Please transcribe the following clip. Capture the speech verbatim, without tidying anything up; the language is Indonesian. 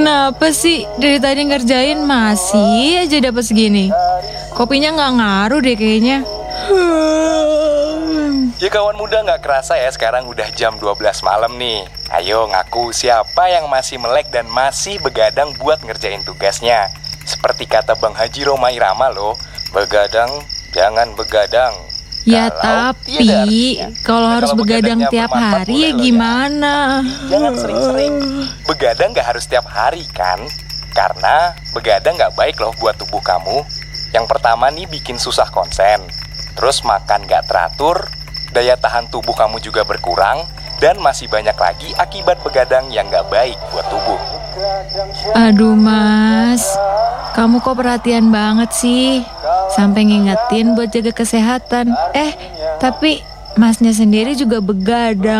Kenapa sih dari tadi ngerjain masih aja dapat segini? Kopinya nggak ngaruh deh kayaknya. Ya kawan muda, nggak kerasa ya sekarang udah jam dua belas malam nih. Ayo ngaku siapa yang masih melek dan masih begadang buat ngerjain tugasnya. Seperti kata Bang Haji Roma Irama loh, begadang jangan begadang. Ya Kalau tapi tiada artinya. kalau Nah, harus kalau begadang begadangnya tiap bermanfaat hari boleh ya loh ya. gimana? Jangan sering-sering. Begadang gak harus tiap hari kan? Karena begadang gak baik loh buat tubuh kamu. Yang pertama nih bikin susah konsen. Terus makan gak teratur, daya tahan tubuh kamu juga berkurang. Dan masih banyak lagi akibat begadang yang gak baik buat tubuh. Aduh mas, kamu kok perhatian banget sih. Sampai ngingetin buat jaga kesehatan. Eh, tapi masnya sendiri juga begadang.